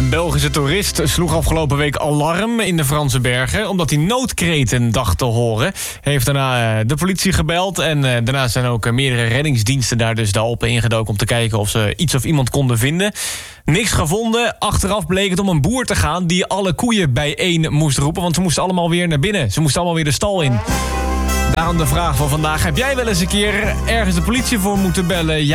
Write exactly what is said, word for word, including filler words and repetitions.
Een Belgische toerist sloeg afgelopen week alarm in de Franse bergen omdat hij noodkreten dacht te horen. Hij heeft daarna de politie gebeld en daarna zijn ook meerdere reddingsdiensten daar dus de Alpen ingedoken om te kijken of ze iets of iemand konden vinden. Niks gevonden. Achteraf bleek het om een boer te gaan die alle koeien bijeen moest roepen, want ze moesten allemaal weer naar binnen. Ze moesten allemaal weer de stal in. Daarom de vraag van vandaag. Heb jij wel eens een keer ergens de politie voor moeten bellen? Ja